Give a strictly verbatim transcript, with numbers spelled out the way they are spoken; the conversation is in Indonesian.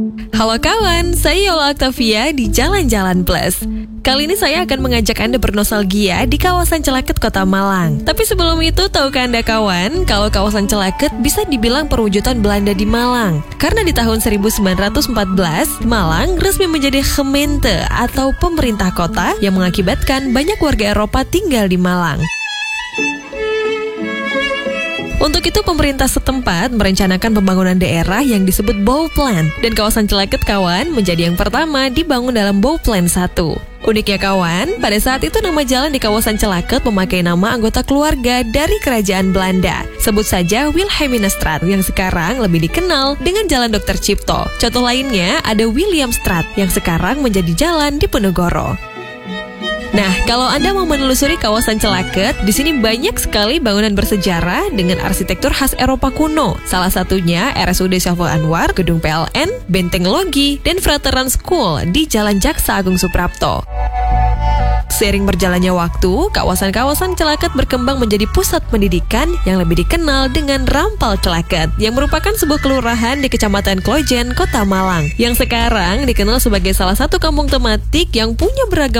Halo kawan, saya Yola Octavia di Jalan-Jalan Plus. Kali ini saya akan mengajak Anda bernostalgia di kawasan Celaket, Kota Malang. Tapi sebelum itu, tahukah Anda kawan, kalau kawasan Celaket bisa dibilang perwujudan Belanda di Malang. Karena di tahun seribu sembilan ratus empat belas, Malang resmi menjadi gemeente atau pemerintah kota yang mengakibatkan banyak warga Eropa tinggal di Malang. Untuk itu, pemerintah setempat merencanakan pembangunan daerah yang disebut Bouwplan, dan kawasan Celaket kawan menjadi yang pertama dibangun dalam Bouwplan satu. Uniknya kawan, pada saat itu nama jalan di kawasan Celaket memakai nama anggota keluarga dari kerajaan Belanda. Sebut saja Wilhelminastraat yang sekarang lebih dikenal dengan Jalan Dokter Cipto. Contoh lainnya ada Williamstraat yang sekarang menjadi Jalan Diponegoro. Nah, kalau Anda mau menelusuri kawasan Celaket, di sini banyak sekali bangunan bersejarah dengan arsitektur khas Eropa kuno. Salah satunya R S U D Saiful Anwar, Gedung P L N, Benteng Logi, dan Veteran School di Jalan Jaksa Agung Suprapto. Seiring berjalannya waktu, kawasan-kawasan Celaket berkembang menjadi pusat pendidikan yang lebih dikenal dengan Rampal Celaket, yang merupakan sebuah kelurahan di Kecamatan Klojen, Kota Malang, yang sekarang dikenal sebagai salah satu kampung tematik yang punya beragam